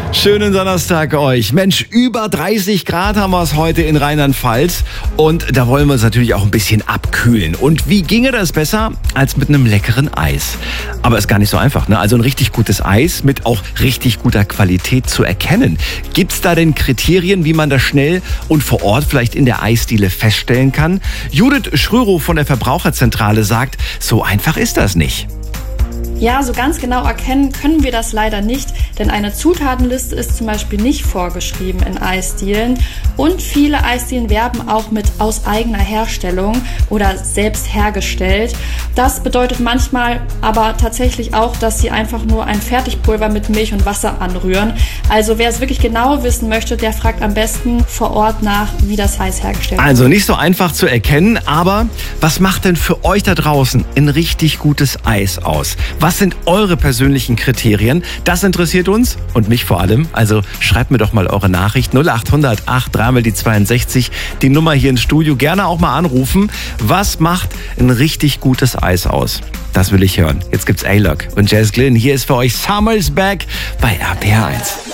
Schönen Donnerstag euch. Mensch, über 30 Grad haben wir es heute in Rheinland-Pfalz. Und da wollen wir uns natürlich auch ein bisschen abkühlen. Und wie ginge das besser als mit einem leckeren Eis? Aber ist gar nicht so einfach, ne? Also ein richtig gutes Eis mit auch richtig guter Qualität zu erkennen. Gibt's da denn Kriterien, wie man das schnell und vor Ort vielleicht in der Eisdiele feststellen kann? Judith Schrörow von der Verbraucherzentrale sagt, so einfach ist das nicht. Ja, so ganz genau erkennen können wir das leider nicht, denn eine Zutatenliste ist zum Beispiel nicht vorgeschrieben in Eisdielen und viele Eisdielen werben auch mit aus eigener Herstellung oder selbst hergestellt. Das bedeutet manchmal aber tatsächlich auch, dass sie einfach nur ein Fertigpulver mit Milch und Wasser anrühren. Also wer es wirklich genau wissen möchte, der fragt am besten vor Ort nach, wie das Eis hergestellt wird. Also nicht so einfach zu erkennen, aber was macht denn für euch da draußen ein richtig gutes Eis aus? Was sind eure persönlichen Kriterien? Das interessiert uns und mich vor allem. Also schreibt mir doch mal eure Nachricht 0800 83 62. Die Nummer hier ins Studio. Gerne auch mal anrufen. Was macht ein richtig gutes Eis aus? Das will ich hören. Jetzt gibt's A-Log und Jazz Glynn. Hier ist für euch Summer's Back bei RPR 1.